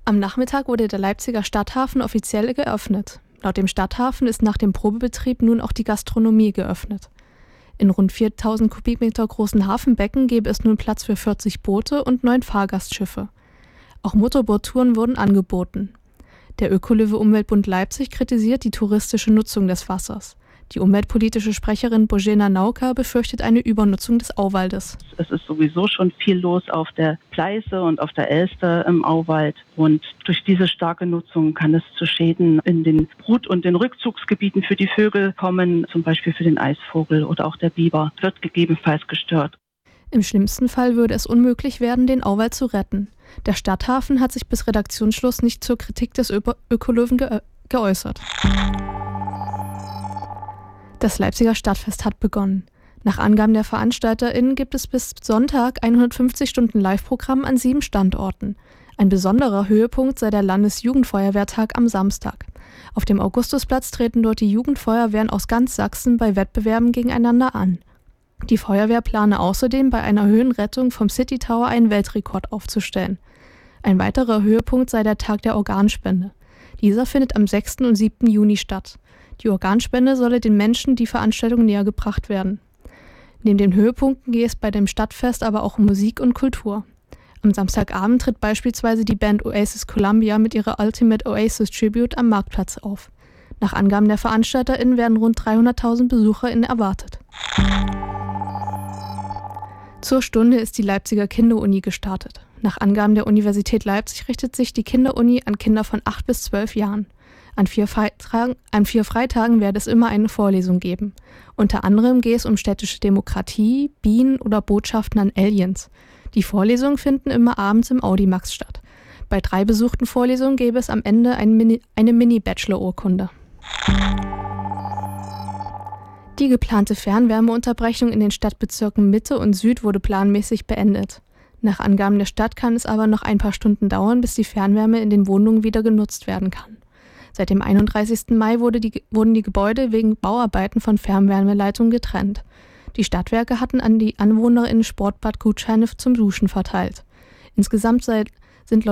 Am Nachmittag wurde der Leipziger Stadthafen offiziell geöffnet. Laut dem Stadthafen ist nach dem Probebetrieb nun auch die Gastronomie geöffnet. In rund 4000 Kubikmeter großen Hafenbecken gäbe es nun Platz für 40 Boote und 9 Fahrgastschiffe. Auch Motorboot-Touren wurden angeboten. Der Ökolöwe Umweltbund Leipzig kritisiert die touristische Nutzung des Wassers. Die umweltpolitische Sprecherin Božena Nauka befürchtet eine Übernutzung des Auwaldes. Es ist sowieso schon viel los auf der Pleiße und auf der Elster im Auwald. Und durch diese starke Nutzung kann es zu Schäden in den Brut- und den Rückzugsgebieten für die Vögel kommen, zum Beispiel für den Eisvogel oder auch der Biber wird gegebenenfalls gestört. Im schlimmsten Fall würde es unmöglich werden, den Auwald zu retten. Der Stadthafen hat sich bis Redaktionsschluss nicht zur Kritik des Ökolöwen geäußert. Das Leipziger Stadtfest hat begonnen. Nach Angaben der VeranstalterInnen gibt es bis Sonntag 150 Stunden Live-Programm an 7 Standorten. Ein besonderer Höhepunkt sei der Landesjugendfeuerwehrtag am Samstag. Auf dem Augustusplatz treten dort die Jugendfeuerwehren aus ganz Sachsen bei Wettbewerben gegeneinander an. Die Feuerwehr plane außerdem, bei einer Höhenrettung vom City Tower einen Weltrekord aufzustellen. Ein weiterer Höhepunkt sei der Tag der Organspende. Dieser findet am 6. und 7. Juni statt. Die Organspende solle den Menschen die Veranstaltung näher gebracht werden. Neben den Höhepunkten geht es bei dem Stadtfest aber auch um Musik und Kultur. Am Samstagabend tritt beispielsweise die Band Oasis Columbia mit ihrer Ultimate Oasis Tribute am Marktplatz auf. Nach Angaben der VeranstalterInnen werden rund 300.000 BesucherInnen erwartet. Zur Stunde ist die Leipziger Kinderuni gestartet. Nach Angaben der Universität Leipzig richtet sich die Kinderuni an Kinder von 8 bis 12 Jahren. An 4 Freitagen werde es immer eine Vorlesung geben. Unter anderem gehe es um städtische Demokratie, Bienen oder Botschaften an Aliens. Die Vorlesungen finden immer abends im Audimax statt. Bei 3 besuchten Vorlesungen gäbe es am Ende eine Mini-Bachelor-Urkunde. Die geplante Fernwärmeunterbrechung in den Stadtbezirken Mitte und Süd wurde planmäßig beendet. Nach Angaben der Stadt kann es aber noch ein paar Stunden dauern, bis die Fernwärme in den Wohnungen wieder genutzt werden kann. Seit dem 31. Mai wurden die Gebäude wegen Bauarbeiten von Fernwärmeleitungen getrennt. Die Stadtwerke hatten an die AnwohnerInnen Sportbadgutscheine zum Duschen verteilt. Insgesamt sind